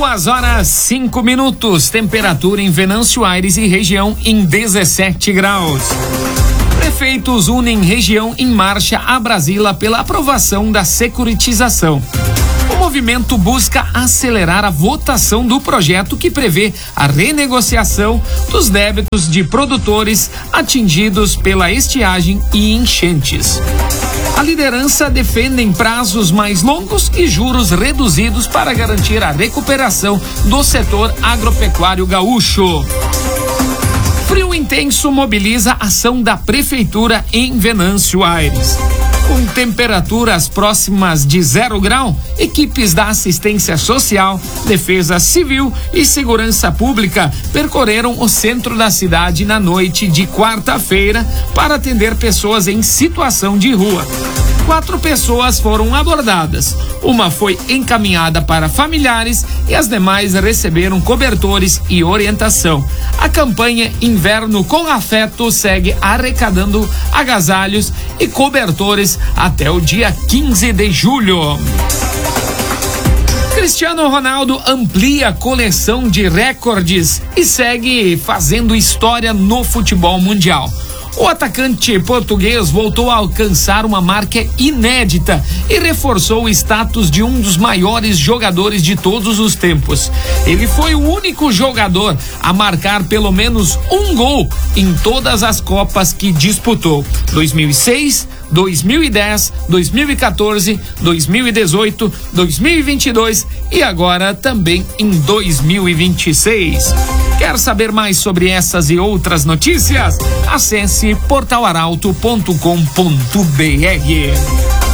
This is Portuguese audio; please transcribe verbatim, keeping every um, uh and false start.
Duas horas, cinco minutos, temperatura em Venâncio Aires e região em dezessete graus. Prefeitos unem região em marcha a Brasília pela aprovação da securitização. O movimento busca acelerar a votação do projeto que prevê a renegociação dos débitos de produtores atingidos pela estiagem e enchentes. A liderança defende prazos mais longos e juros reduzidos para garantir a recuperação do setor agropecuário gaúcho. Frio intenso mobiliza a ação da prefeitura em Venâncio Aires. Com temperaturas próximas de zero grau, equipes da assistência social, defesa civil e segurança pública percorreram o centro da cidade na noite de quarta-feira para atender pessoas em situação de rua. Quatro pessoas foram abordadas. Uma foi encaminhada para familiares e as demais receberam cobertores e orientação. A campanha Inverno com Afeto segue arrecadando agasalhos e cobertores até o dia quinze de julho. Cristiano Ronaldo amplia a coleção de recordes e segue fazendo história no futebol mundial. O atacante português voltou a alcançar uma marca inédita e reforçou o status de um dos maiores jogadores de todos os tempos. Ele foi o único jogador a marcar pelo menos um gol em todas as Copas que disputou: dois mil e seis, dois mil e dez, dois mil e quatorze, dois mil e dezoito, dois mil e vinte e dois e agora também em dois mil e vinte e seis. Quer saber mais sobre essas e outras notícias? Acesse portal arauto ponto com ponto br.